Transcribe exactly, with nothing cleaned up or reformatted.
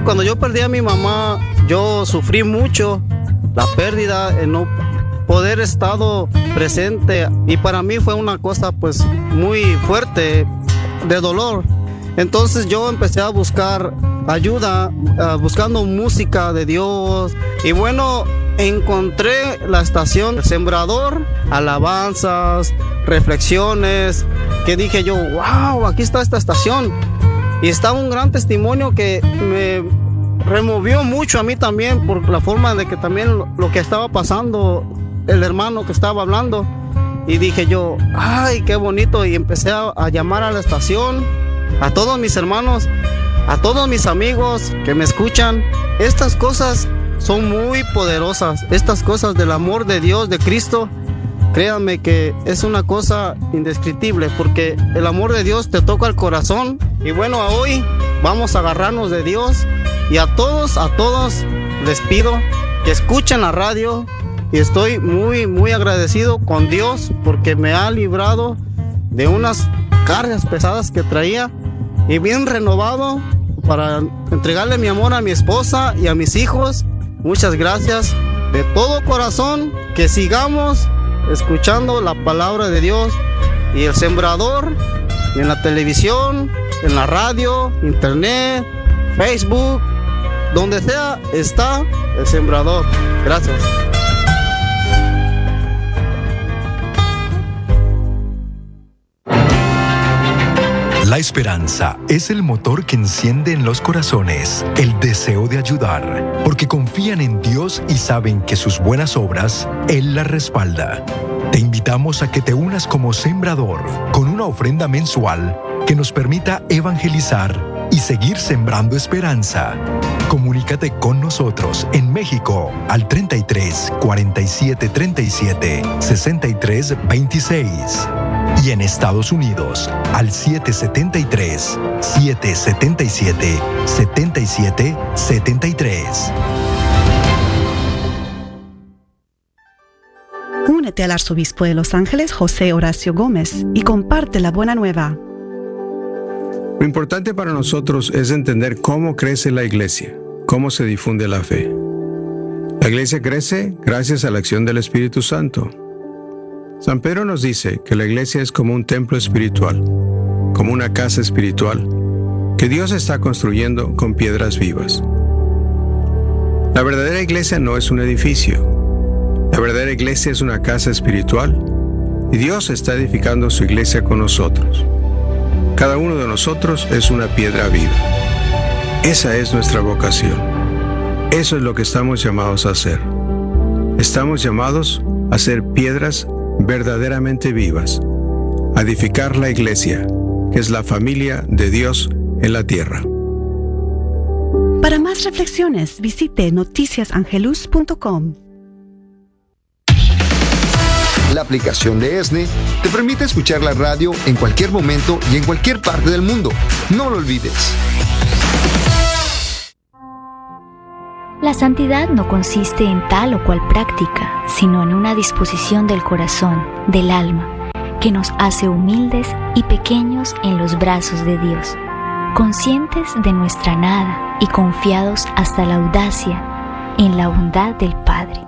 cuando yo perdí a mi mamá, yo sufrí mucho la pérdida, el no poder estado presente, y para mí fue una cosa pues muy fuerte de dolor. Entonces yo empecé a buscar ayuda, uh, buscando música de Dios, y bueno, encontré la estación El Sembrador, alabanzas, reflexiones, que dije yo, wow, aquí está esta estación. Y estaba un gran testimonio que me removió mucho a mí también, por la forma de que también lo, lo que estaba pasando, el hermano que estaba hablando. Y dije yo, ay, qué bonito. Y empecé a, a llamar a la estación, a todos mis hermanos, a todos mis amigos que me escuchan. Estas cosas son muy poderosas, estas cosas del amor de Dios, de Cristo. Créanme que es una cosa indescriptible, porque el amor de Dios te toca el corazón. Y bueno, hoy vamos a agarrarnos de Dios, y a todos, a todos les pido que escuchen la radio, y estoy muy, muy agradecido con Dios porque me ha librado de unas cargas pesadas que traía, y bien renovado para entregarle mi amor a mi esposa y a mis hijos. Muchas gracias de todo corazón, que sigamos escuchando la palabra de Dios y El Sembrador, y en la televisión, en la radio, internet, Facebook, donde sea está El Sembrador. Gracias. La esperanza es el motor que enciende en los corazones el deseo de ayudar, porque confían en Dios y saben que sus buenas obras Él las respalda. Te invitamos a que te unas como sembrador con una ofrenda mensual que nos permita evangelizar y seguir sembrando esperanza. Comunícate con nosotros en México al treinta y tres, cuarenta y siete, treinta y siete, sesenta y tres, veintiséis. Y en Estados Unidos al siete setenta y tres, siete setenta y siete, setenta y siete, setenta y tres. Únete al arzobispo de Los Ángeles, José Horacio Gómez, y comparte la buena nueva. Lo importante para nosotros es entender cómo crece la iglesia, cómo se difunde la fe. La iglesia crece gracias a la acción del Espíritu Santo. San Pedro nos dice que la iglesia es como un templo espiritual, como una casa espiritual, que Dios está construyendo con piedras vivas. La verdadera iglesia no es un edificio. La verdadera iglesia es una casa espiritual, y Dios está edificando su iglesia con nosotros. Cada uno de nosotros es una piedra viva. Esa es nuestra vocación. Eso es lo que estamos llamados a hacer. Estamos llamados a ser piedras verdaderamente vivas, a edificar la iglesia, que es la familia de Dios en la tierra. Para más reflexiones, visite noticias angelus punto com. La aplicación de ESNE te permite escuchar la radio en cualquier momento y en cualquier parte del mundo. No lo olvides. La santidad no consiste en tal o cual práctica, sino en una disposición del corazón, del alma, que nos hace humildes y pequeños en los brazos de Dios, conscientes de nuestra nada y confiados hasta la audacia en la bondad del Padre.